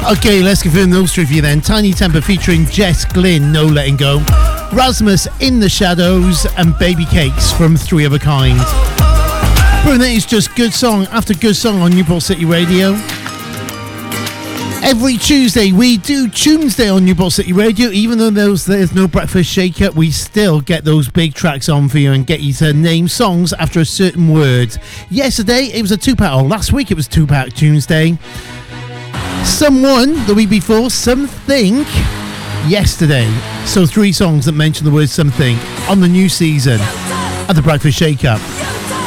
Okay, let's confirm those three for you then. Tiny Temper featuring Jess Glynn, No Letting Go. Rasmus, In the Shadows, and Baby Cakes from Three of a Kind. Brilliant, that is just good song after good song on Newport City Radio. Every Tuesday we do Tuesday on Newport City Radio. Even though there's no breakfast shaker, we still get those big tracks on for you and get you to name songs after a certain word. Yesterday it was a two-pack, or last week it was two-pack Tuesday. Someone the week before, something yesterday. So 3 songs that mention the word something on the new season of the Breakfast Shake Up.